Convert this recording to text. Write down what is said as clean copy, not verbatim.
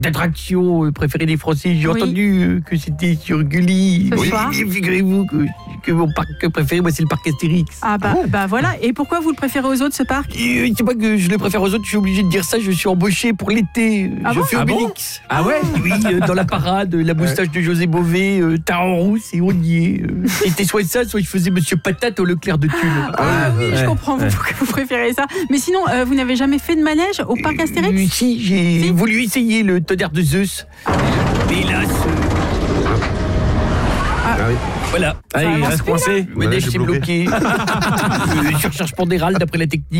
d'attraction préféré des Français. J'ai entendu que c'était sur Gulli. Figurez-vous que mon parc préféré, moi, c'est le parc Astérix. Bah voilà. Et pourquoi vous le préférez aux autres, ce parc ? C'est pas que je le préfère aux autres, je suis obligé de dire ça. Je suis embauché pour l'été. Je fais Obélix. Oui, dans la parade, la moustache de José Bové, Taran Rousse et on y est. C'était soit ça, soit je faisais Monsieur Patate au Leclerc de Tulle. Je comprends pourquoi vous préférez ça. Mais sinon, vous n'avez jamais fait de manège au parc Astérix ? Si, j'ai voulu essayer le tonnerre de Zeus. Mais hélas... Voilà. Il reste coincé. Le manège s'est bloqué. Surcharge pondérale d'après la technique.